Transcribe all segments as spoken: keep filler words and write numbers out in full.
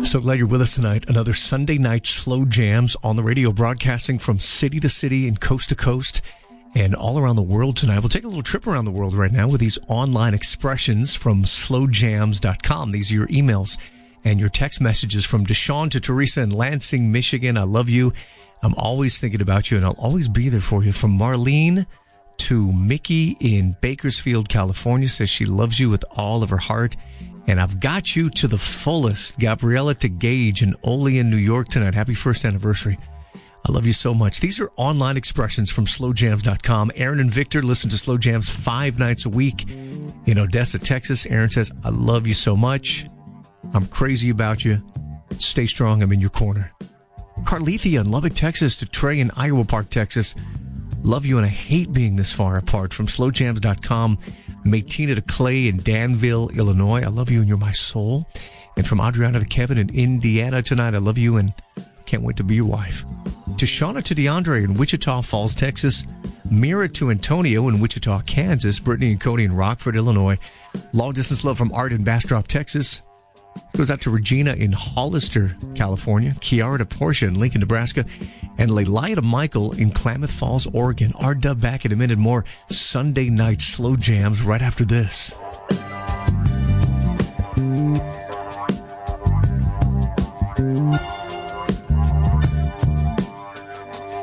So glad you're with us tonight. Another Sunday night slow jams on the radio, broadcasting from city to city and coast to coast and all around the world tonight. We'll take a little trip around the world right now with these online expressions from slow jams dot com. These are your emails and your text messages from Deshaun to Teresa in Lansing, Michigan. I love you. I'm always thinking about you, and I'll always be there for you. From Marlene to Mickey in Bakersfield, California, says she loves you with all of her heart. And I've got you to the fullest. Gabriella to Gage in Olean, New York tonight. Happy first anniversary. I love you so much. These are online expressions from slow jams dot com. Aaron and Victor listen to Slow Jams five nights a week in Odessa, Texas. Aaron says, I love you so much. I'm crazy about you. Stay strong. I'm in your corner. Carlethia in Lubbock, Texas to Trey in Iowa Park, Texas. Love you, and I hate being this far apart. From slow jams dot com. Maytina to Clay in Danville, Illinois. I love you and you're my soul. And from Adriana to Kevin in Indiana tonight. I love you and can't wait to be your wife. To Shauna to DeAndre in Wichita Falls, Texas. Mira to Antonio in Wichita, Kansas. Brittany and Cody in Rockford, Illinois. Long distance love from Art in Bastrop, Texas. Goes out to Regina in Hollister, California. Kiara to Portia in Lincoln, Nebraska. And Lelia to Michael in Klamath Falls, Oregon. R-Dub back in a minute. More Sunday night slow jams right after this.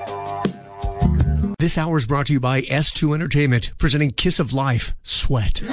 This hour is brought to you by S two Entertainment, presenting Kiss of Life, Sweat.